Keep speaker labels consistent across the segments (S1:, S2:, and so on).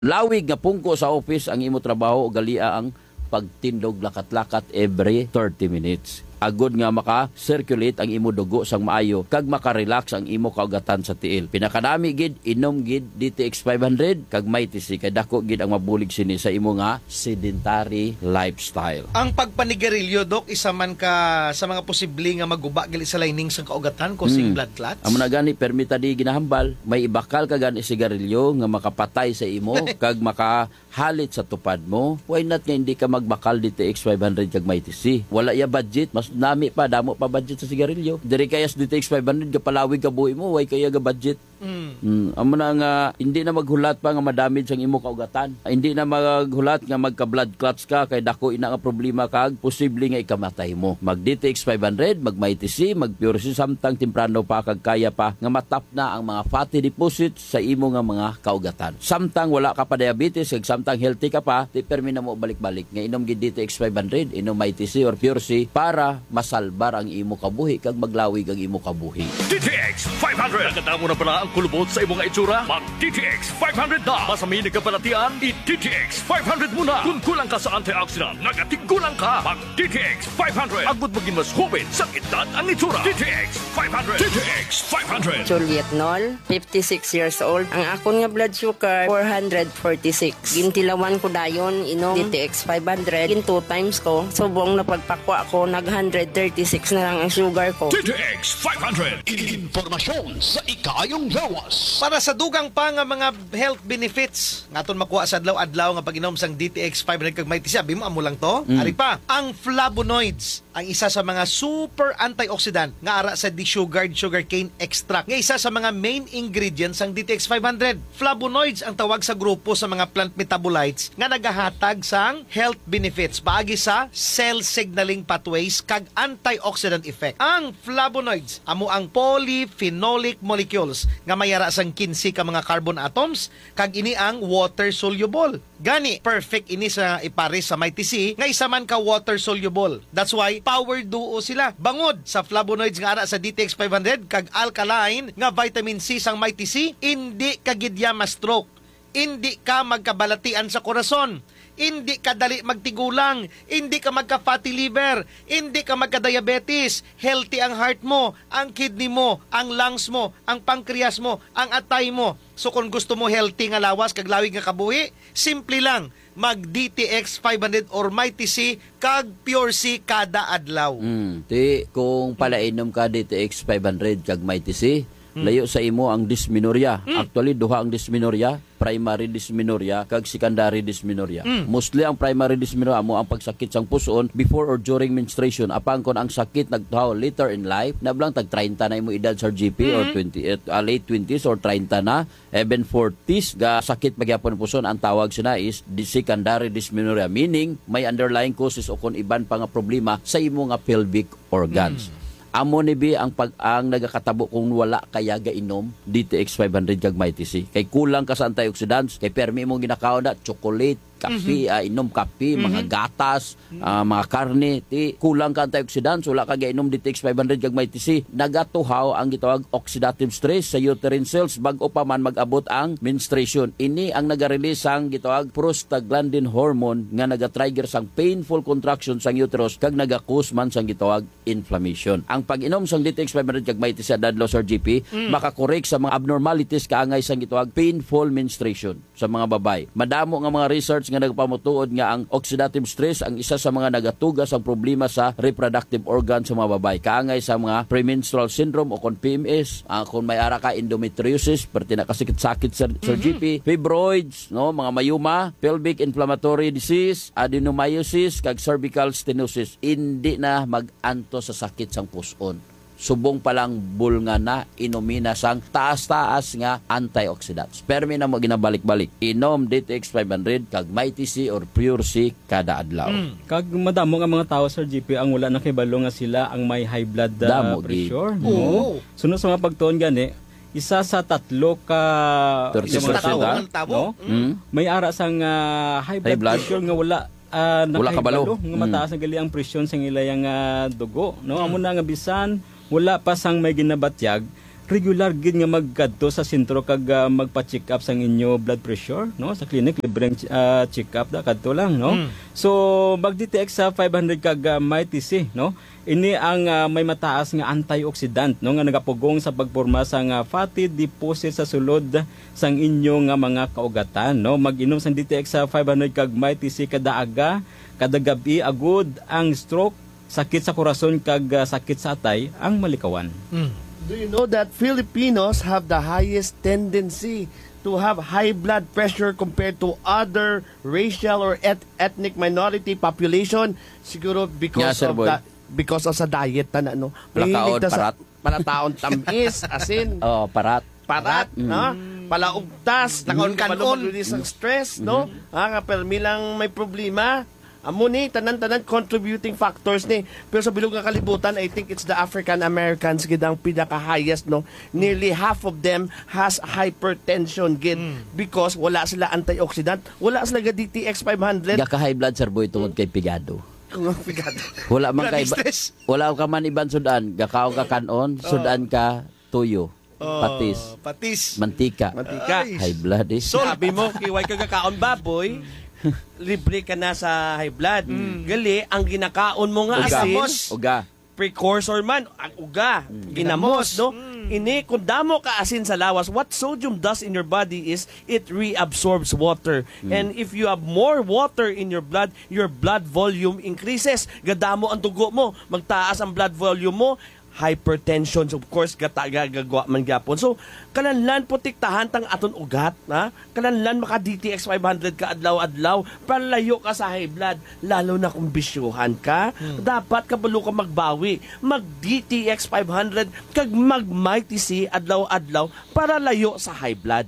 S1: Lawig nga pungko sa office ang imo trabaho, galia ang pagtindog lakat-lakat every 30 minutes. Agod nga maka-circulate ang imo dugo sang maayo kag maka-relax ang imo kaugatan sa tiil. Pinakanami gid inom gid DTX 500 kag may tisi kay dako gid ang mabulig sini sa imo nga sedentary lifestyle.
S2: Ang pagpanigarilyo, Dok, isa man ka sa mga posible nga maguba gali sa lining sang kaugatan causing blood clots.
S1: Amo na gani permita di ginahambal, may ibakal ka gani sigarilyo nga makapatay sa imo kag makahalit sa tupad mo. Why not nga hindi ka magbakal DTX 500 kag may tisi? Wala ya budget, mas nami pa, damo pa budget sa sigarilyo. Diri kayas DTX 500 kapalawig ka buhi mo, way kaya ga budget. Amo na nga hindi na maghulat pa nga madamage ang imo kaugatan. Hindi na maghulat nga magka-blood clots ka kay dako ina nga problema kag posible nga ikamatay mo. Mag DTX 500, mag MyTC, mag PureC samtang temprano pa kag kaya pa nga matap na ang mga fatty deposits sa imo nga mga kaugatan. Samtang wala ka pa diabetes kag samtang healthy ka pa, ti permi na mo balik-balik nga inom gid DTX 500, inom MyTC or PureC para masalbar ang imo kabuhi kag maglawig ang imo kabuhi.
S3: DTX 500. Nagkatamo na pala ang kulubot sa imong itsura? Mag DTX 500 na. Masamini ka palatian? I-DTX 500 muna. Kung kulang ka sa antioxidant, nagatigulang ka. Mag DTX 500. Agud maging mas hubin sa edad ang itsura. DTX 500. DTX 500.
S4: Juliet Nol, 56 years old. Ang akon nga blood sugar 446. Gintilawan ko dayon inom DTX 500. Gin 2 times ko. Subong na pagpakwa ko nag 136 na lang ang sugar ko.
S3: DTX 500.
S5: Informasyon sa ikayong lawas.
S2: Para sa dugang pa nga mga health benefits ngaton makuha sa adlaw-adlaw nga pag-inom sang DTX 500 kag may sabi mo amo lang to. Ari pa, ang flavonoids ang isa sa mga super antioxidant nga ara sa desugared sugarcane extract nga isa sa mga main ingredients sang DTX 500. Flavonoids ang tawag sa grupo sa mga plant metabolites nga nagahatag sang health benefits paagi sa cell signaling pathways kag antioxidant effect. Ang flavonoids amo ang polyphenolic molecules nga mayara sang 15 ka mga carbon atoms kag ini ang water soluble. Gani perfect ini sa ipares sa MyTC nga isa man ka water soluble. That's why power duo sila. Bangod sa flavonoids nga ara sa DTX 500 kag alkaline nga vitamin C sang MyTC, hindi ka gidya ma-stroke. Hindi ka magkabalatian sa korason. Hindi ka dali magtigulang, hindi ka magka-fatty liver, hindi ka magka-diabetes, healthy ang heart mo, ang kidney mo, ang lungs mo, ang pancreas mo, ang atay mo. So kung gusto mo healthy nga lawas, kag lawig nga kabuhi, simple lang, mag DTX 500 or MyTC kag PureC kada adlaw.
S1: Ti kung palainom ka DTX 500 kag MyTC, layo sa imo ang dysmenorrhea. Actually duha ang dysmenorrhea, primary dysmenorrhea kag secondary dysmenorrhea. Mostly ang primary dysmenorrhea mo ang pagsakit sang puson before or during menstruation. Apang kon ang sakit nagtaho later in life, nablang tag 30 na imo edad sa GP or 28 late 20s or 30 na, even 40s ga sakit pagyapon puson, ang tawag sina is secondary dysmenorrhea, meaning may underlying causes o kon iban pa nga problema sa imo nga pelvic organs. Amo ni bi ang nagakatabo kung wala kaya gainom DTX 500 kag MyTC. Kay kulang ka sa antioxidants, kay permi mo ginakaon na chocolate, kape, inom kape, mga gatas, mga karne, ti kulang ka antioxidants, wala ka gainom DTX 500 kag MyTC. Nagatuhaw ang gitawag oxidative stress sa uterine cells bago pa man mag-abot ang menstruation. Ini ang naga-release ang gitawag prostaglandin hormone nga naga-trigger sang painful contraction sang uterus kag naga-cause man sang gitawag inflammation. Ang pag-inom sang DTX 500 kag MyTC dadlaw sa GP makakorek sa mga abnormalities kaangay sang gitawag painful menstruation sa mga babay. Madamo nga mga research nga nagpamutuod nga ang oxidative stress ang isa sa mga nagatugas ang problema sa reproductive organ sa mga babay. Kaangay sa mga premenstrual syndrome o kon PMS, kung may ara ka endometriosis, perti na kasakit-sakit sa GP, fibroids, no, mga mayuma, pelvic inflammatory disease, adenomyosis, kag cervical stenosis. Hindi na mag-anto sa sakit sang puson. Subong palang bulnga na inomina sang taas-taas nga antioxidants. Permi na mo ginabalik-balik. Inom DTX 500 kag MyTC or PureC kada adlaw.
S6: Kag madamo nga mga tao sa GP ang wala nakibalo nga sila ang may high blood pressure. No? Sunod sa mga pagtuon gani, isa sa 3 ka mga tao, no? May ara sang high blood pressure nga wala nakahibalo nga mataas ang gali ang presyon sa ilayang dugo, no? Amo na nga bisan wala pa sang may ginabatyag regular gid nga magkadto sa sentro kag magpa-check up sang inyo blood pressure, no? Sa clinic libreng check up da kadto lang, no? So mag-detect sa 500 kag MyTC, no? Ini ang may mataas nga antioxidant, no, nga nagapugong sa pagporma sang fatty deposit sa sulod sang inyo nga mga kaugatan, no? Mag-inom sang DTX sa 500 kag MyTC kada aga, kada gabi agud ang stroke, sakit sa korason kag sakit sa atay ang malikawan.
S7: Do you know that Filipinos have the highest tendency to have high blood pressure compared to other racial or ethnic minority population? Siguro because
S1: Yeah, Sir
S7: of
S1: Boy.
S7: because of sa diet na no.
S1: Palakaon, parat.
S7: Palataon tamis, asin,
S1: Oh, parat.
S7: no? Palaugtas,
S2: Nakaon-kanon.
S7: mag-release ng stress, no? Nga permi lang may problema. Amo ni tanan-tanan contributing factors ni, pero sa bilog nga kalibutan I think it's the African Americans gid ang pinaka-highest, no. Nearly half of them has hypertension gid because wala sila antioxidant, wala sila ga DTX 500.
S1: Gaka-high blood, Sir Boy, tungod kay pigado.
S7: Kung ang pigado.
S1: Wala man kay
S2: Stress.
S1: wala ka man iban sudan, gakaw ka kanon, sudan ka tuyo, patis,
S2: Patis.
S1: mantika.
S7: Mantika.
S2: Ay.
S1: High blood is.
S7: Sabi mo kiway ka kakaon baboy, libre ka na sa high blood. Gali ang ginakaon mo nga
S1: Uga.
S7: asin,
S1: Uga.
S7: precursor man, ang uga, ginamos, no? Ini, kung damo ka asin sa lawas, what sodium does in your body is it reabsorbs water. And if you have more water in your blood volume increases. Gadamo ang dugo mo, magtaas ang blood volume mo, hypertension, so of course gagawa man gyapon. So kananlan po tiktahan tang aton ugat, ha? Kananlan maka DTX 500 ka adlaw-adlaw palayo ka sa high blood, lalo na kung bisyuhan ka. Dapat kabalo ka magbawi, mag DTX 500 kag mag MyTC adlaw-adlaw para layo sa high blood.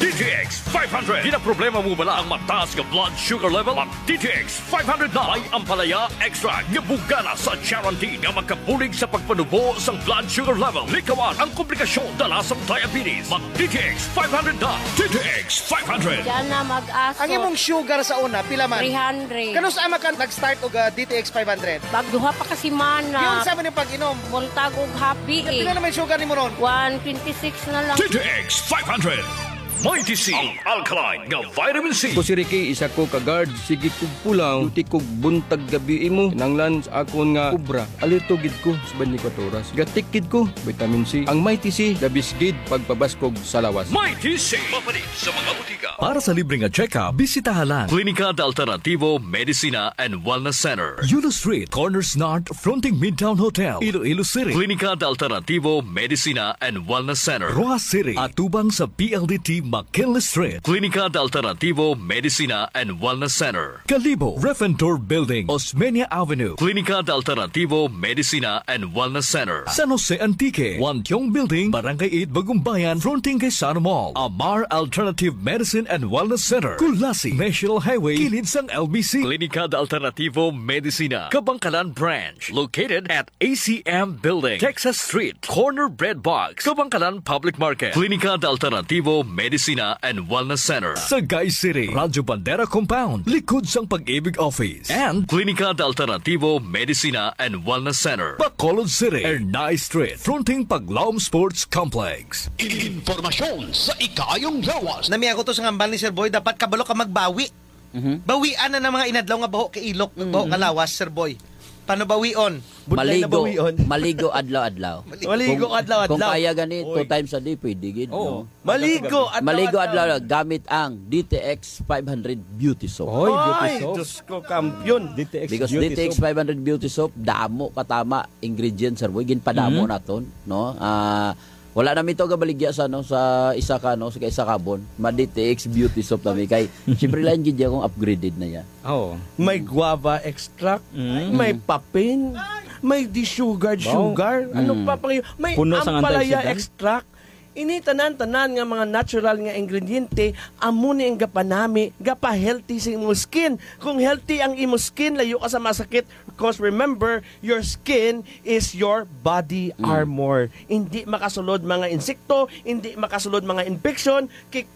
S3: DTX 500. Di na problema mo bala ang mataas nga blood sugar level? Mag DTX 500 na. May ampalaya extra nga bugana sa guarantee nga magkabulig sa pagpanubo sa blood sugar level. Likawan ang komplikasyon dala sa diabetes. Mag DTX 500 na. DTX 500.
S8: Diyan na mag-aso.
S2: Ang imong sugar sa una, pila man?
S8: 300.
S2: Kano sa ama ka nag-start og DTX 500?
S8: Bagduha pa kasi
S2: Yun
S8: mana.
S2: sa man yung pag-inom.
S8: Buntag og happy
S2: Pila
S8: eh.
S2: naman yung sugar ni mo ron?
S8: 126 na lang.
S3: DTX 500. MyTC. Ang alkaline nga vitamin C.
S9: Ko si Ricky, isa ko ka-guard. Sige kog pulang, duty kog buntag gabi imo. Nanglan sa akon nga kubra. Alerto gid ko sa 24 oras. Gatik gid ko, vitamin C. Ang MyTC, labis gid pagpabaskog sa lawas.
S3: MyTC. Mapalit sa mga butika. Para sa libreng check-up, bisitahan lang Klinika de Alternativo Medicina and Wellness Center. Yulo Street, Corners North, fronting Midtown Hotel, Iloilo City. Klinika de Alternativo Medicina and Wellness Center. Roa City, atubang sa PLDT McKinley Street. Klinika de Alternativo Medicina and Wellness Center. Kalibo, Refentor Building, Osmeña Avenue. Klinika de Alternativo Medicina and Wellness Center. San Jose Antique, Wantiong Building, Barangay 8, Bagumbayan, fronting kay Sano Mall. Amar Alternative Medicine and Wellness Center. Kulasi, National Highway, kilid sang LBC. Klinika de Alternativo Medicina, Kabangkalan Branch. Located at ACM Building, Texas Street, Corner Bread Box, Kabangkalan Public Market. Klinika de Alternativo Medicina and Wellness Center. Sagay City, Radyo Bandera Compound, likod sang Pag-ibig Office. And Klinika de Alternativo Medicina and Wellness Center. Bacolod City, Ernay Street, fronting Paglaom Sports Complex.
S5: Informasyon sa ikayong lawas.
S2: Nami ako to sa ngambal ni Sir Boy, dapat kabalo ka magbawi. Bawian na ng mga inadlaw nga baho kay ilok, baho ka lawas, Sir Boy. Paano bawion?
S7: Budlay na
S1: Maligo,
S7: bawion.
S1: maligo adlaw-adlaw.
S7: Maligo adlaw-adlaw.
S1: Kung kaya gani, 2
S7: Oy.
S1: times a day, pwede gid.
S7: Oo.
S1: No?
S7: Maligo adlaw-adlaw.
S1: Maligo adlaw gamit ang DTX 500 Beauty Soap.
S6: Oy, beauty
S7: Ay,
S6: soap.
S7: Diyos ko, kampiyon.
S6: DTX
S1: Because
S6: beauty
S1: DTX
S6: soap.
S1: 500 Beauty Soap, damo katama ingredients, Sir Boy. Ginpadamo naton, no? Wala namin ito gabaligya sa no sa isa ka no sa isa kabon. Ma DTX Beauty Soap namin kay syempre lang gid akong upgraded na ya.
S6: Oh.
S7: May guava extract, may papin, may desugared sugar, ano pa pang may
S6: Puno sang
S7: ampalaya
S6: antioxidant.
S7: extract. Ini tanan-tanan nga mga natural nga ingrediente amo ni ang gapanami, gapa healthy sa imong skin. Kung healthy ang imong skin, layo ka sa masakit. Because remember, your skin is your body armor. Hindi makasulod mga insekto, hindi makasulod mga infection,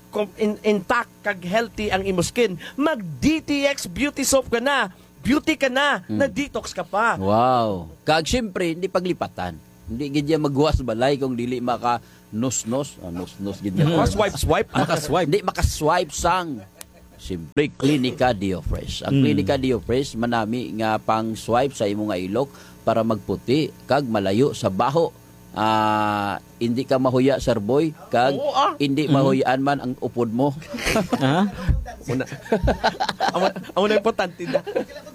S7: intact kag healthy ang imong skin. Mag DTX Beauty Soap ka na. Beauty ka na, nag-detox ka pa.
S1: Wow. Kag syempre hindi paglipatan. Hindi gid maghuwas balay kung dili nus-nus gid niya.
S7: Swipe.
S6: Nakaswipe.
S1: Hindi makaswipe sang simpre Clinica Diofresh. Ang Clinica Diofresh manami nga pang swipe sa imong nga ilok para magputi kag malayo sa baho. Hindi ka mahuya sir boy kag hindi mahuyaan man ang upod mo.
S6: Ha?
S7: Amo na importante na.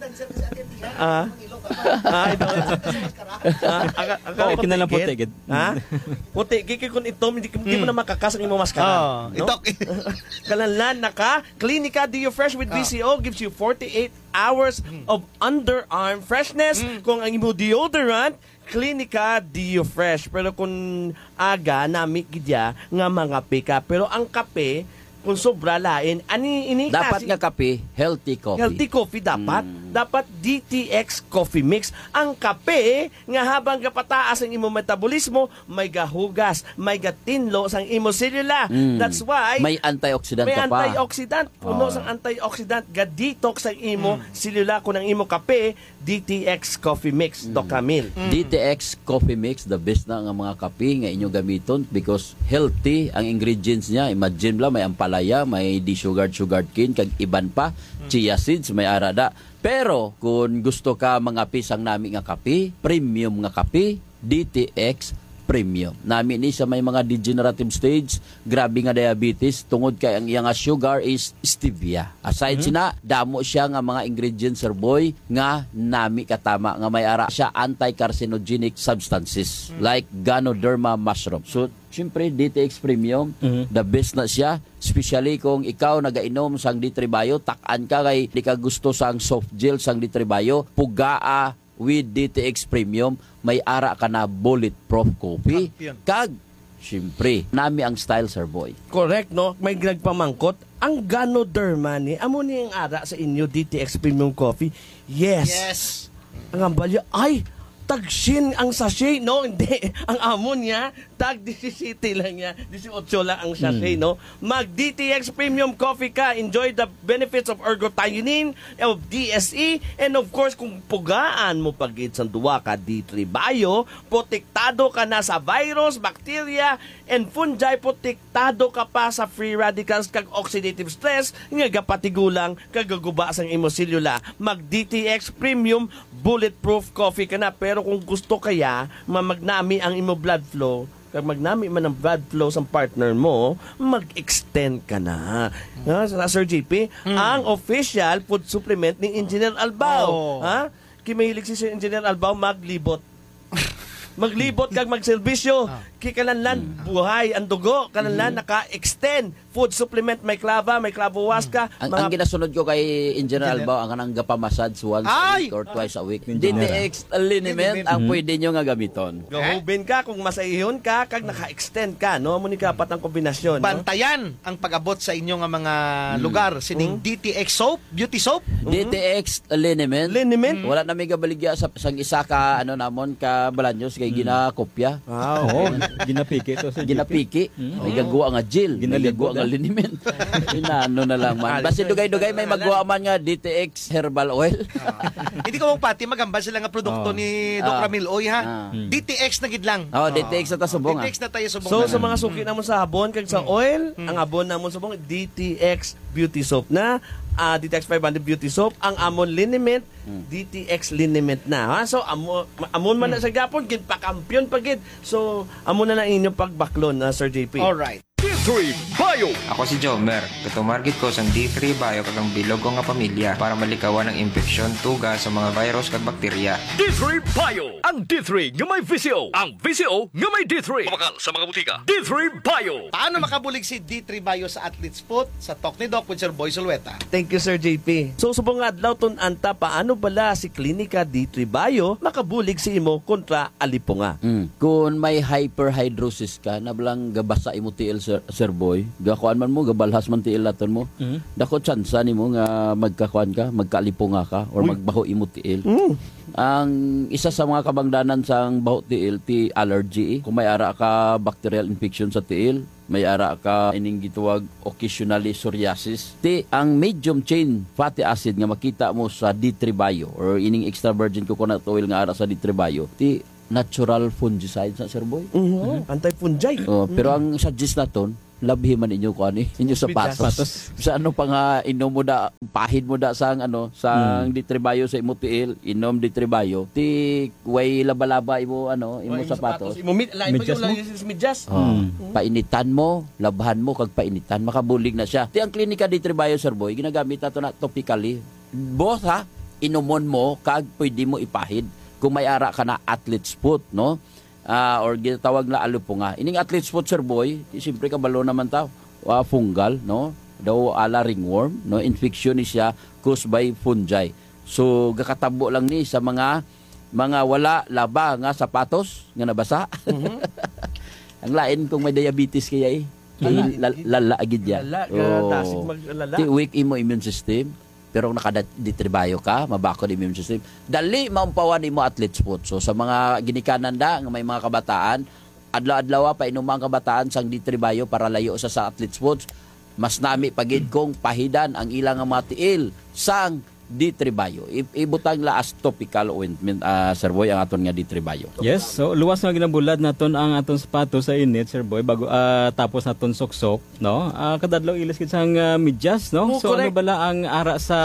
S6: Okay na lang puti gid.
S7: Ha? Puti kiki kun itom hindi mo na makakas ang imong maskara.
S2: Itok.
S7: Kalanlan naka Clinica Diofresh with VCO gives you 48 hours of underarm freshness. Kung ang imong deodorant Clinica Diofresh. Pero kung aga nami gidya nga mga pika. Pero ang kape kung sobra lain ani
S1: Dapat nga kape, healthy coffee.
S7: Healthy coffee dapat. Dapat DTX Coffee Mix. Ang kape nga habang kapataas ang imo metabolismo, may gahugas, may gatinlo sang imo selula. That's why
S1: may antioxidant
S7: may
S1: ka pa.
S7: antioxidant. Puno sang antioxidant. Ga-detox ang imo selula kung ang imo kape, DTX Coffee Mix. Doc Camille.
S1: DTX Coffee Mix, the best na nga mga kape nga inyo gamiton because healthy ang ingredients niya. Imagine lang, may ampalaya, may sugared cane, kag iban pa, chia seeds, may arada. Pero kung gusto ka mga pisang nami nga kape, premium nga kape, DTX Premium. Nami ni sa may mga degenerative stage, grabe nga diabetes, tungod kay ang iyang sugar is stevia. Aside sina, damo siya nga mga ingredients sir boy nga nami katama nga may ara siya anti-carcinogenic substances like Ganoderma mushroom. So siyempre, DTX Premium, the best na siya. Especially kung ikaw nagainom sang Ditribayo, takan ka kay di ka gusto sang soft gel sang Ditribayo, pugaa with DTX Premium, may ara ka na bulletproof coffee. Kag, siyempre, nami ang style, sir boy.
S7: Correct, no? May nagpamangkot. Ang Ganoderma ni, amo ni ang ara sa inyo DTX Premium Coffee? Yes. Ang ambalya, ay, tagsin ang sachet, no? Hindi. Ang amo niya, tag 17 lang niya. 18 lang ang sachet, no? Mag DTX Premium Coffee ka. Enjoy the benefits of ergothioneine, of DSE, and of course, kung pugaan mo pagit sa duwa ka D3 Bio, protektado ka na sa virus, bacteria, and fungi, protektado ka pa sa free radicals kag oxidative stress, nga gapatigulang kagaguba sang imo selula. Mag DTX Premium bulletproof coffee ka na. Pero kung gusto kaya mamagnami ang imo blood flow, kag magnami man ang blood flow sa partner mo, mag-extend ka na. Sa Sir JP, ang official food supplement ni Engineer Albao. Ha? Kimahilig si Sir Engineer Albao maglibot. Maglibot kag magserbisyo. Kikalanlan, buhay ang dugo. Kalanlan, naka-extend. Food supplement, may klava, may klavowas ka.
S1: Ang ginasunod ko kay Engineer Albao, ang kanang gapamassage once a week or twice a week. DTX liniment ang pwede nyo nga gamiton.
S7: Gahubin ka kung masayihon ka, kag naka-extend ka. No? Muni ka pat ang kombinasyon.
S2: Bantayan ang pag-abot sa inyo nga mga lugar. Sining DTX soap, beauty soap.
S1: DTX liniment. Wala na may gabaligya sa sang isa ka namon ka balanyos kay ginakopya.
S6: Ginapiki to sa
S1: ginapiki. May gagawa nga gel, may gagawa nga liniment. Inano na lang man. Basta dugay-dugay may magawa man nga DTX herbal oil.
S2: Hindi ko mong pati magambal sila nga produkto ni Doc Ramil Oy ha. DTX na gid lang.
S1: DTX na ta subong.
S2: DTX na tayo subong.
S7: So sa mga suki namon sa habon kag sa oil, ang habon namon subong DTX beauty soap na. DTX 500 beauty soap, ang amon liniment, DTX liniment na. Ha? So, amon man na sa gapon, ginpakampyon pagid. So, amon na inyong pagbaklon na Sir JP.
S2: Alright.
S3: D3 Bio.
S10: Ako si Jomer. Katumargit ko sa D3 Bio kagang bilog ko nga pamilya para malikawan ang infeksyon, tuga sa mga virus kag bakterya.
S3: D3 Bio. Ang D3 nga may VCO. Ang VCO nga may D3. Mabakal sa mga butika. D3 Bio.
S2: Paano makabulig si D3 Bio sa Athlete's Foot? Sa Talk ni Doc with Sir Boy Solueta.
S7: Thank you, Sir JP. So, subong adlaw ton anta, paano bala si Clinica D3 Bio makabulig si imo kontra alipunga?
S1: Kung may hyperhidrosis ka, nablang gabasa imo tiil Sir Boy, gakuan man mo, gabalhas man tiil laton mo, dako tsansa nimo nga magkakuan ka, magkalipunga ka, or magbaho imo tiil. Ang isa sa mga kabangdanan sang baho tiil, ti allergy. Kung may ara ka bacterial infection sa tiil, may ara ka ining gituwag occasionally psoriasis. Ti ang medium chain fatty acid nga makita mo sa D3 Bio or ining extra virgin coconut oil nga ara sa D3 Bio, ti natural fungicide sa Sir Boy.
S7: Anti-fungi.
S1: Pero ang suggest naton, labhi man inyo ko ani inyo sapatos. Sa ano pa nga inom mo da pahid mo da sang ditribayo sa imo tiil, inom ditribayo ti way laba-laba imo imo sapatos.
S7: Imo medyas.
S1: Painitan mo, labhan mo kag painitan, makabulig na siya. Ti ang klinika ditribayo Sir Boy ginagamit nato na topically. Both inomon mo kag pwede mo ipahid kung may ara ka na athlete's foot, no? Or ginatawag na alupunga. Ining athlete's foot, Sir Boy, siyempre kabalo naman tao. Fungal, no? Daw ala ringworm, no? Infection ni siya caused by fungi. So, gakatabo lang ni sa mga wala laba nga sapatos nga nabasa. Ang lain kung may diabetes kaya lala agid ya. Ti weak imo immune system. Pero kung nakaditribayo ka, mabakod immune system, dali maumpawan imo athlete's foot. So sa mga ginikanan nga may mga kabataan, adlaw-adlaw pa inumang kabataan sang ditribayo para layo sa athlete's foot, mas nami pagid kong pahidan ang ilang mga tiil sang ditribayo. Ibutang la as topical ointment, Sir Boy, ang aton nga ditribayo.
S6: Yes, so luwas nga ginabulad naton ang aton sapatos sa init, Sir Boy, bago tapos naton soksok, no? Kadadlaw ilis kit sang medyas, no? So correct. Ano bala ang ara sa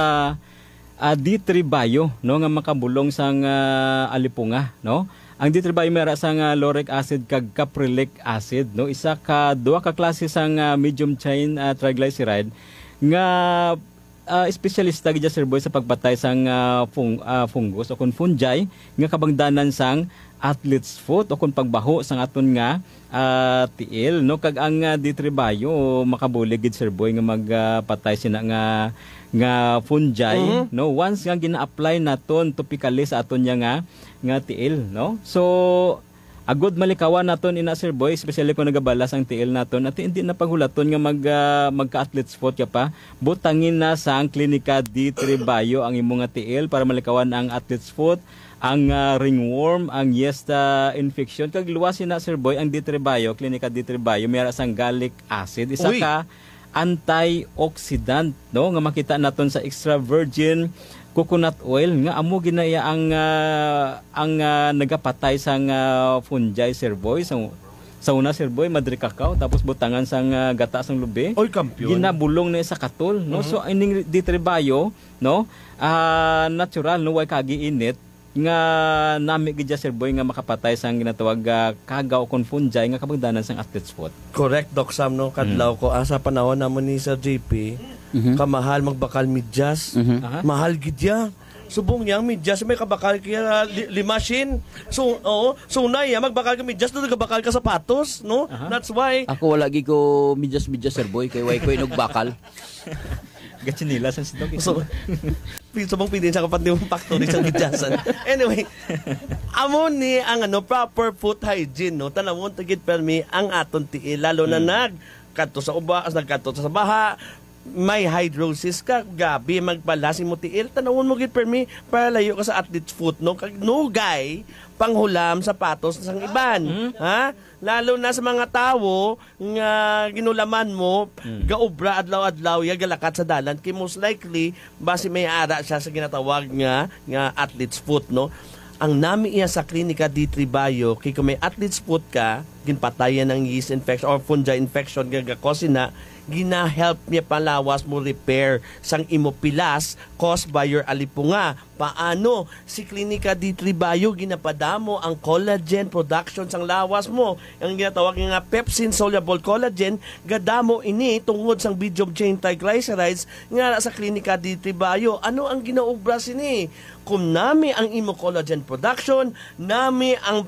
S6: ditribayo, no, nga makabulong sang alipunga, no? Ang ditribayo may ara sang lauric acid kag caprylic acid, no? Duha ka klase sang medium chain triglyceride nga espesyalista gid Sir Boy sa pagpatay sang fungus o kun fungi nga kabangdanan sang athlete's foot o kun pagbaho sang aton nga tiil, no? Kag ang ditribayo makabulig gid Sir Boy nga magpatay sina nga fungi, no? Once nga gina-apply naton topically sa aton nga tiil, no? So agud malikawan naton ina Sir Boy, especially kung nagabalas ang tiil naton at hindi na paghulaton nga magka-athlete's foot ka pa, butangin na sa ang klinika ditribayo ang imong tiil para malikawan ang athlete's foot, ang ringworm, ang yesta infection. Kag luwasin na Sir Boy ang ditribayo, klinika ditribayo, may sang gallic acid, isa ka antioxidant, no, nga makita naton sa extra virgin coconut oil nga amo ginaya ang nagapatay sang fungi, Sir Boy. Sa una Sir Boy madri kakao tapos butangan sang gata sang lubi.
S7: Oy kampiyon.
S6: Ginabulong na sa katol, no? So ining ditribayo, no? Natural no way kagi init nga nami gid Sir Boy nga makapatay sang ginatawag kagaw kon fungi nga kabangdanan sang athlete's foot.
S7: Correct, Doc Sam, no? Kadlaw ko sa panahon namon ni Sir JP, kamahal magbakal medyas. Mahal gid ya. Subong yang medyas may kabakal kaya limasin. So unay magbakal ka medyas do nagbakal ka sapatos, no? That's why
S1: ako wala gi ko medyas Sir Boy kay way ko inugbakal.
S6: Gatsinila sa sidog.
S7: So subong pidin sa kapat ni factory sa medyasan. Anyway, amon ni ang proper foot hygiene, no? Tanawon tagit permi ang aton tiil lalo na nagkadto sa ubas, nagkadto sa baha, may hydrosis ka, gabi magpalasin mo tiil, tanawon mo gid permi para layo ka sa athlete's foot, no? Kag nugay panghulam sapatos sang iban, ha? Lalo na sa mga tawo nga ginulaman mo, gaobra adlaw-adlaw ya galakat sa dalan kay most likely base may ara siya sa ginatawag nga athlete's foot, no? Ang nami iya sa klinika ditribayo kay kung may athlete's foot ka, ginpatayan ng yeast infection or fungi infection gagakosin na gina-help niya palawas mo repair sang imopilas caused by your alipunga. Paano? Si klinika ditribayo ginapadamo ang collagen production sang lawas mo. Ang ginatawag nga pepsin soluble collagen, gadamo ini tungod sang medium chain triglycerides nga sa klinika ditribayo. Ano ang ginaubra sini? Kung nami ang imo collagen production, nami ang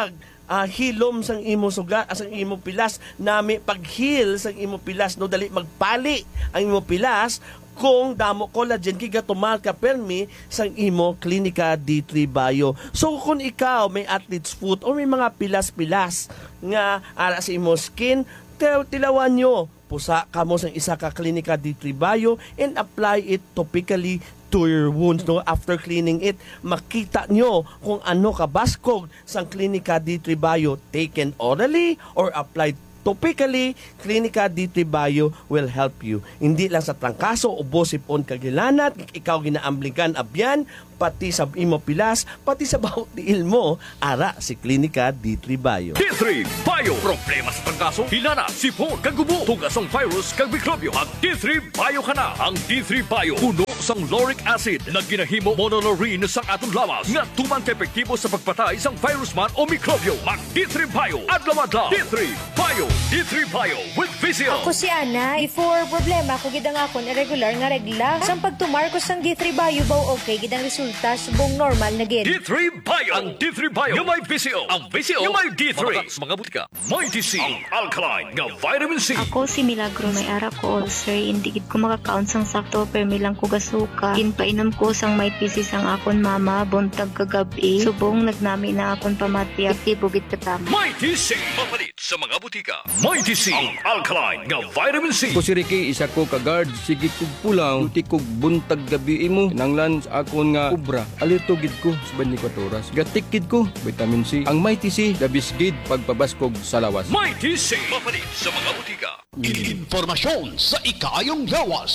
S7: hilom sang imo sugat, sang imo pilas, nami paghil sang imo pilas, no, dali magpali ang imo pilas kung damo collagen kiga tumal ka permi sang imo klinika ditribayo. So kung ikaw may athlete's foot o may mga pilas-pilas nga ara sa imo skin, tilawan nyo, pusa kamo sang isa ka klinika ditribayo and apply it topically to your wounds, no? After cleaning it, makita nyo kung ano kabaskog sang klinika ditribayo taken orally or applied Topically, Clinica D3 Bio will help you. Hindi lang sa trangkaso, ubo, sipon, kagilanat, ikaw ginaambligan, abyan, pati sa imo pilas, pati sa bawat tiil mo, ara si Clinica D3 Bio.
S3: D3 Bio. Problema sa trangkaso, hilana, sipon, kagubo, tugas ang virus, kag mikrobyo. Ang D3 Bio ka na. Ang D3 Bio, puno sang lauric acid na ginahimo monolaurin sa atong lawas nga tumang epektibo sa pagpatay sang virus man o mikrobyo. Mag D3 Bio. Adlaw-adlaw. D3 Bio. D3 Bio with Vizio.
S11: Ako si Ana. Before problema ko gidang akon irregular nga regla. Sang pagtumar ko sang D3 Bio baw okay gidang resulta subong normal na gid.
S3: D3 Bio. Ang D3 Bio yung may Vizio. Ang Vizio yung may D3. Mga butika. Mighty C. Ang alkaline nga vitamin C.
S12: Ako si Milagro, may ara ko ulcer. Hindi gid ko makakaon sang sakto pero may lang ko gasuka. Ginpainom ko sang may pisis ang akon mama buntag kagabi. Subong nagnami na akon pamati aktibo gid katama.
S3: Mighty C. Mapalit sa mga butika. Mighty C. Ang alkaline nga vitamin C.
S9: Ko si Ricky, isa ko ka-guard, sige kog pulang, tuti kog buntag gabi imo, nanglan sa akon nga ubra, alito gid ko sa 24 oras. Gatik gid ko, vitamin C. Ang Mighty C, dabis gid pagpabaskog sa lawas.
S3: Mighty C. Mapalit sa mga butika.
S5: Informasyon sa ikayong lawas.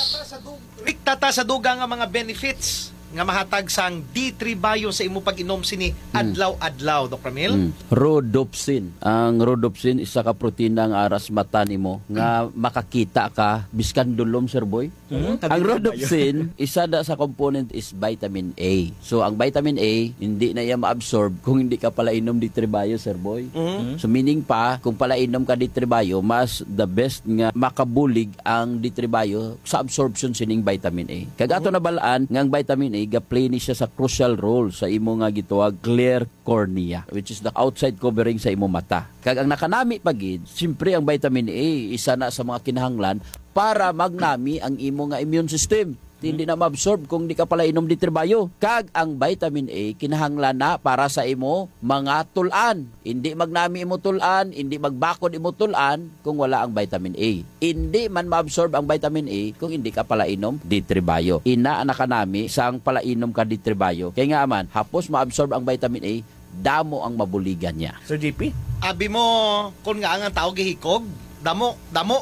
S2: Iktata sa duga nga mga benefits nga mahatag sang D3 Bio sa imo pag-inom sini adlaw-adlaw, Dr. Mil.
S1: Rhodopsin. Ang rhodopsin isa ka protina nga aras mata nimo nga makakita ka biskan dulom, Sir Boy. Ang rhodopsin isa da sa component is vitamin A. So ang vitamin A hindi na iya ma-absorb kung hindi ka pala inom D3 Bio, Sir Boy. So meaning pa kung pala inom ka D3 Bio, mas the best nga makabulig ang D3 Bio sa absorption sining vitamin A. Kagato na balaan nga ang vitamin A ga-play ni siya sa crucial role sa imo nga gituwag clear cornea, which is the outside covering sa imo mata. Kag ang nakanami pagid, siyempre ang vitamin A isa na sa mga kinahanglan para magnami ang imo nga immune system. Hindi na ma-absorb kung di ka pala inom D3 Bio. Kag ang vitamin A kinahanglan na para sa imo mga tulan. Hindi magnami imo tulan, hindi magbakod imo tulan kung wala ang vitamin A. Hindi man ma-absorb ang vitamin A kung hindi ka pala inom D3 Bio. Ina anak kanami sang pala inom ka D3 Bio. Kaya nga man, hapos ma-absorb ang vitamin A, damo ang mabuligan niya.
S7: Sir JP?
S2: Abi mo kung nga ang tao gihikog, damo,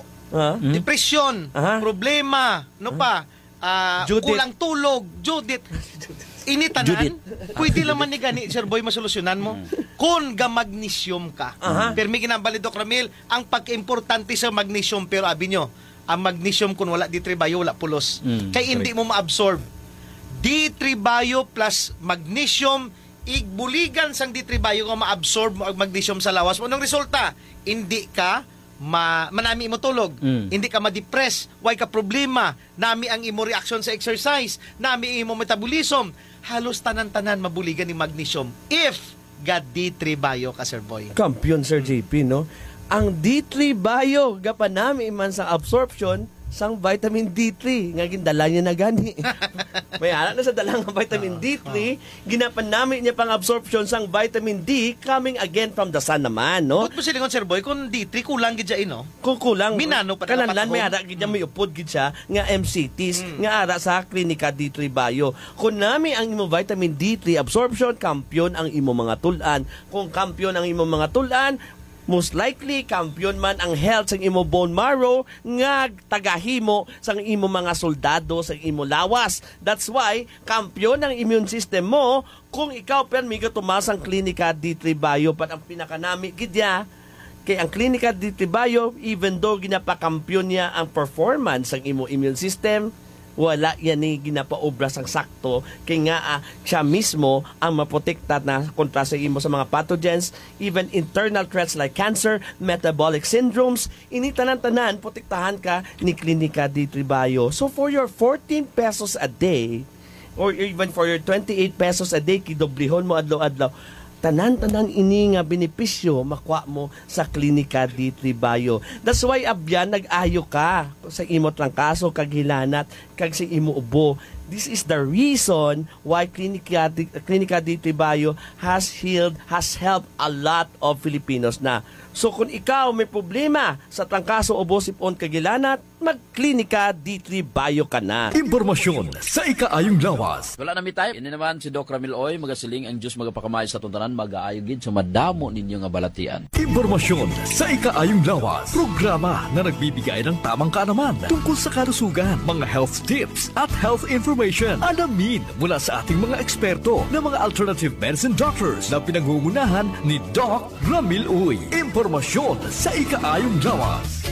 S2: depresyon, problema, no pa? Kulang tulog, Judith. Initanan, pwede naman ni gani, Sir Boy, masolusyonan mo. Kung ga magnesium ka. Pero may ginambali, Dr. Ramil, ang pag-importante sa magnesium, pero abi nyo, ang magnesium kung wala D3 Bio, wala pulos. Kaya hindi mo ma-absorb. D3 Bio plus magnesium, igbuligan sang D3 Bio nga ma-absorb mo ang magnesium sa lawas mo. Anong resulta? Hindi ka manami imo tulog, hindi ka ma-depress, why ka problema, nami ang imo reaction sa exercise, nami imo metabolism, halos tanan-tanan mabuligan ni magnesium if ga D3 Bio ka, Sir Boy.
S7: Kampiyon, Sir JP, no? Ang D3 Bio, gapanami man sa absorption sang vitamin D3 nga gindala niya na gani. May anak na sa dalang vitamin D3, ginapan namin niya pang absorption sang vitamin D coming again from the sun naman, no?
S2: But po silingon, Sir Boy, kung D3 kulang gid siya, no?
S7: Kung kulang,
S2: minano pa
S7: kananlan may ara gid may upod gid siya nga MCTs nga ara sa Clinica D3 Bio. Kung nami ang imo vitamin D3 absorption, kampiyon ang imo mga tulan. Kung kampiyon ang imo mga tulan, most likely, kampiyon man ang health sa imo bone marrow nga tagahimo sa imo mga soldado sa imo lawas. That's why, kampiyon ang immune system mo kung ikaw pa may tumas ang Clinica D3 Bio. Pat ang pinakanami gidya, kay ang Clinica D3 Bio, even though ginapakampiyon niya ang performance ng imo immune system, wala yan ni ginapaobra sang sakto kay nga siya mismo ang maprotekta na kontra sa imo sa mga pathogens, even internal threats like cancer, metabolic syndromes, ini tanan-tanan protektahan ka ni Clinica D3 Bio. So for your 14 pesos a day or even for your 28 pesos a day, kidoblihon mo adlaw-adlaw, tanan-tanan ini nga benepisyo makuha mo sa Clinica D3 Bio. That's why abyan nag-ayo ka sa imo trangkaso, kaghilanat, kag sa imo ubo. This is the reason why Clinica D3 Bio has helped a lot of Filipinos na So kung ikaw may problema sa trangkaso o bosipon kagilanat, magklinika D3 Bio ka na.
S3: Impormasyon sa ikaayong lawas.
S1: Wala na mi tayo. Ini naman si Doc Ramil Oy, magasiling ang Diyos magapakamay sa tuntanan, mag-aayogid sa madamo ninyo nga balatian.
S3: Impormasyon sa ikaayong lawas. Programa na nagbibigay ng tamang kaalaman tungkol sa kalusugan, mga health tips at health information. Alamin mula sa ating mga eksperto na mga alternative medicine doctors na pinangungunahan ni Doc Ramil Uy. Impormasyon sa ikaayong lawas.